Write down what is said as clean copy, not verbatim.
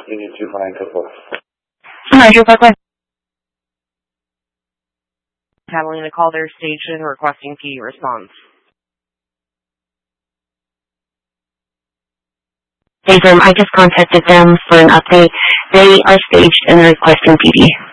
Union 24924. Roger, Parkway. Catalina call their station requesting PD response. I just contacted them for an update. They are staged and requesting PD.